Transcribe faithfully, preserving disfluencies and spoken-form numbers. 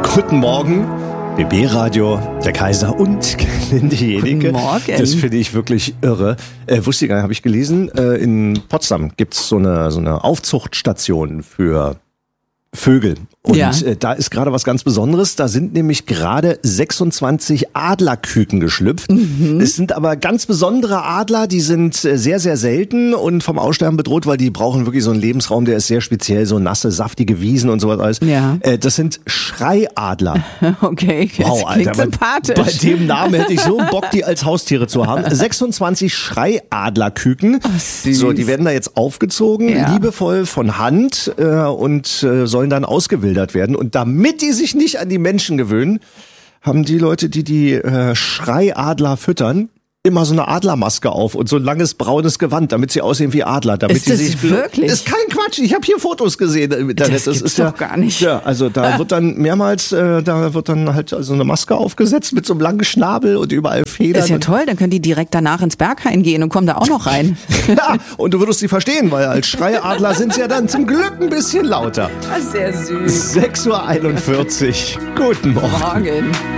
Guten Morgen, B B-Radio, der Kaiser und Linde Jenike. Guten Morgen. Das finde ich wirklich irre. Äh, wusste ich gar nicht, habe ich gelesen. Äh, in Potsdam gibt's so eine, so eine Aufzuchtstation für Vögel. Und Ja. äh, da ist gerade was ganz Besonderes. Da sind nämlich gerade sechsundzwanzig Adlerküken geschlüpft. Mhm. Es sind aber ganz besondere Adler, die sind äh, sehr, sehr selten und vom Aussterben bedroht, weil die brauchen wirklich so einen Lebensraum, der ist sehr speziell, so nasse, saftige Wiesen und sowas alles. Ja. Äh, das sind Schreiadler. Okay, das Wow, klingt Alter, sympathisch. bei, bei dem Namen hätte ich so Bock, die als Haustiere zu haben. sechsundzwanzig Schreiadlerküken. Oh, süß. So, die werden da jetzt aufgezogen, Ja. liebevoll von Hand äh, und äh, sollen dann ausgewildert werden. Und damit die sich nicht an die Menschen gewöhnen, haben die Leute, die die äh, Schreiadler füttern, immer so eine Adlermaske auf und so ein langes braunes Gewand, damit sie aussehen wie Adler. Damit Ist die das sich wirklich? Das ist kein Quatsch. Ich habe hier Fotos gesehen im Internet. Das gibt's doch gar nicht. Ja, also da wird dann mehrmals, äh, da wird dann halt so eine Maske aufgesetzt mit so einem langen Schnabel und überall Federn. Ist ja und, toll, dann können die direkt danach ins Berghain gehen und kommen da auch noch rein. ja, und du würdest sie verstehen, weil als Schreiadler sind sie ja dann zum Glück ein bisschen lauter. Sehr süß. sechs Uhr einundvierzig. Guten Morgen. Morgen.